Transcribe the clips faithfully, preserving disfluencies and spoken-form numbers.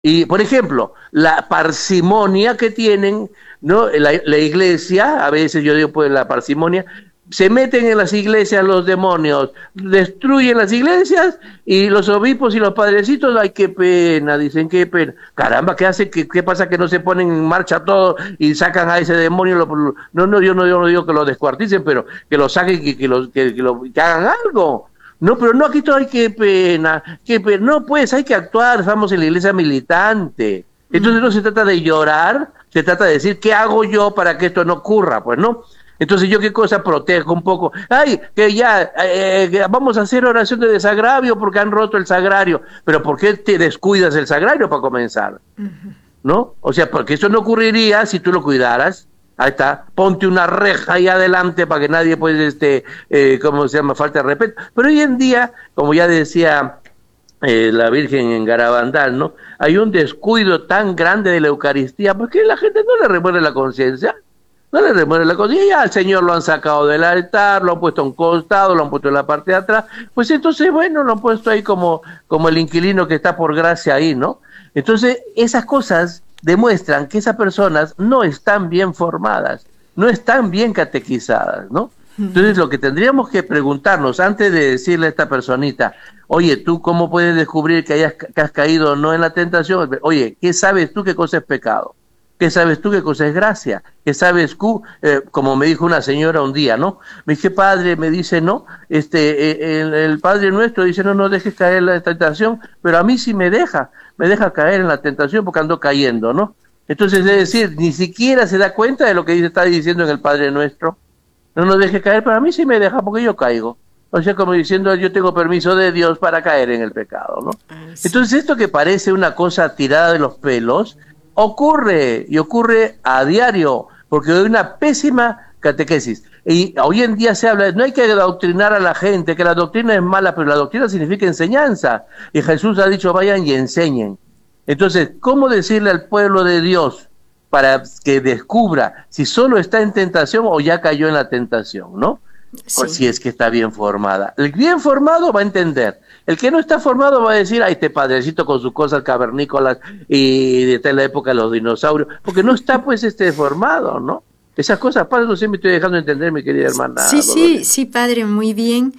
Y, por ejemplo, la parsimonia que tienen, ¿no? La, la iglesia, a veces yo digo, pues la parsimonia, se meten en las iglesias los demonios, destruyen las iglesias y los obispos y los padrecitos, ay, qué pena, dicen, qué pena. Caramba, ¿qué hace? ¿Qué, qué pasa que no se ponen en marcha todo y sacan a ese demonio? Lo, lo, no, no, yo no, yo no digo que lo descuarticen, pero que lo saquen, que, que, lo, que, que, lo, que hagan algo. No, pero no, aquí todo, ay, qué pena, qué pena. No, pues hay que actuar, estamos en la iglesia militante. Entonces no se trata de llorar, se trata de decir, ¿qué hago yo para que esto no ocurra? Pues no. Entonces yo qué cosa protejo un poco. Ay, que ya, eh, vamos a hacer oración de desagravio porque han roto el sagrario. Pero ¿por qué te descuidas el sagrario para comenzar? Uh-huh. ¿No? O sea, porque eso no ocurriría si tú lo cuidaras. Ahí está, ponte una reja ahí adelante para que nadie pueda, este, eh, ¿cómo se llama? Falta de respeto. Pero hoy en día, como ya decía eh, la Virgen en Garabandal, ¿no? Hay un descuido tan grande de la Eucaristía, porque la gente no le remueve la conciencia, no le remueve la conciencia, ya al Señor lo han sacado del altar, lo han puesto a un costado, lo han puesto en la parte de atrás, pues entonces, bueno, lo han puesto ahí como, como el inquilino que está por gracia ahí, ¿no? Entonces, esas cosas demuestran que esas personas no están bien formadas, no están bien catequizadas, ¿no? Entonces lo que tendríamos que preguntarnos antes de decirle a esta personita, oye, ¿tú cómo puedes descubrir que, hayas, que has caído o no en la tentación? Oye, ¿qué sabes tú qué cosa es pecado? ¿Qué sabes tú qué cosa es gracia? ¿Qué sabes tú? Eh, como me dijo una señora un día, ¿no? Me dije, padre, me dice, no, este, eh, el, el Padre Nuestro dice, no, no dejes caer en la tentación, pero a mí sí me deja, me deja caer en la tentación porque ando cayendo, ¿no? Entonces, es decir, ni siquiera se da cuenta de lo que está diciendo en el Padre Nuestro. No nos deje caer, pero a mí sí me deja porque yo caigo. O sea, como diciendo, yo tengo permiso de Dios para caer en el pecado, ¿no? Ah, sí. Entonces, esto que parece una cosa tirada de los pelos, ocurre, y ocurre a diario, porque hay una pésima catequesis. Y hoy en día se habla, no hay que adoctrinar a la gente, que la doctrina es mala, pero la doctrina significa enseñanza. Y Jesús ha dicho, vayan y enseñen. Entonces, ¿cómo decirle al pueblo de Dios para que descubra si solo está en tentación o ya cayó en la tentación, ¿no? Sí. O si es que está bien formada. El bien formado va a entender. El que no está formado va a decir, ay, este padrecito con sus cosas cavernícolas y de la época de los dinosaurios, porque no está pues este formado, ¿no? Esas cosas, padre, no sé, me estoy dejando entender, mi querida hermana. Sí, Dolores. sí, sí, padre, muy bien.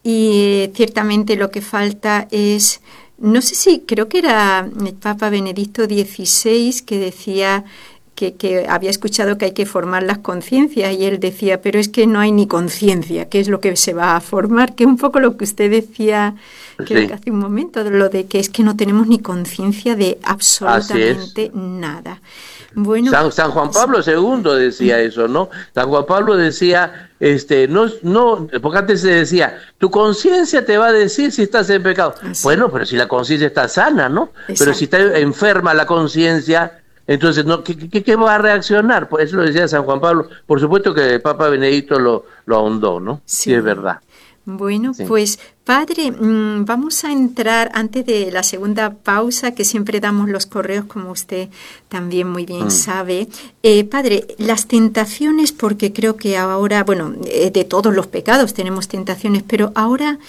Y eh, ciertamente lo que falta es, no sé si, creo que era el Papa Benedicto dieciséis que decía Que, que había escuchado que hay que formar las conciencias y él decía, pero es que no hay ni conciencia, ¿qué es lo que se va a formar? Que un poco lo que usted decía creo sí. que hace un momento, lo de que es que no tenemos ni conciencia de absolutamente nada. Bueno, San, San Juan Pablo segundo decía eso, ¿no? San Juan Pablo decía, este, no, no, porque antes se decía, tu conciencia te va a decir si estás en pecado. Así. Bueno, pero si la conciencia está sana, ¿no? Exacto. Pero si está enferma la conciencia, entonces, ¿no? ¿Qué, qué, ¿qué va a reaccionar? Pues eso lo decía San Juan Pablo. Por supuesto que el Papa Benedicto lo, lo ahondó, ¿no? Sí, sí es verdad. Bueno, sí. Pues, padre, mmm, vamos a entrar antes de la segunda pausa, que siempre damos los correos, como usted también muy bien mm. sabe. Eh, padre, las tentaciones, porque creo que ahora, bueno, eh, de todos los pecados tenemos tentaciones, pero ahora...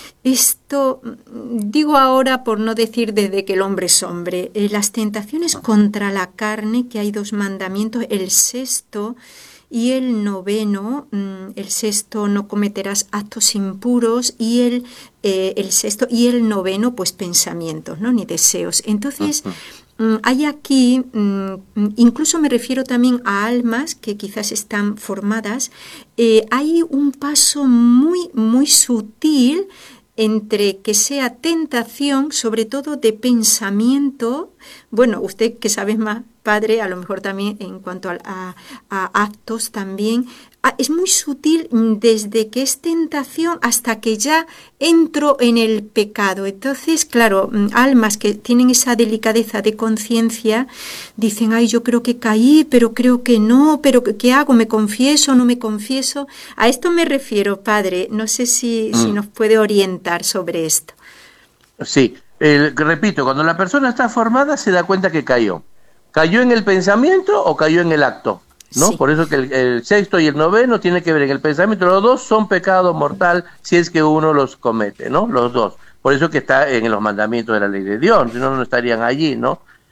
Esto, digo ahora por no decir desde que el hombre es hombre, eh, las tentaciones contra la carne, que hay dos mandamientos, el sexto y el noveno, mm, el sexto no cometerás actos impuros y el, eh, el sexto y el noveno pues pensamientos, ¿no? Ni deseos. Entonces... Uh-huh. Hay aquí, incluso me refiero también a almas que quizás están formadas, eh, hay un paso muy, muy sutil entre que sea tentación, sobre todo de pensamiento. Bueno, usted que sabe más, padre, a lo mejor también en cuanto a, a, a actos también, es muy sutil desde que es tentación hasta que ya entro en el pecado. Entonces, claro, almas que tienen esa delicadeza de conciencia dicen, ay, yo creo que caí, pero creo que no, pero ¿qué hago? ¿Me confieso? ¿No me confieso? A esto me refiero, padre. No sé si, mm. si nos puede orientar sobre esto. Sí, eh, repito, cuando la persona está formada se da cuenta que cayó. ¿Cayó en el pensamiento o cayó en el acto? ¿No? Sí. Por eso que el, el sexto y el noveno tiene que ver en el pensamiento. Los dos son pecado mortal si es que uno los comete, ¿no? Los dos. Por eso que está en los mandamientos de la ley de Dios, si no, no estarían allí, ¿no?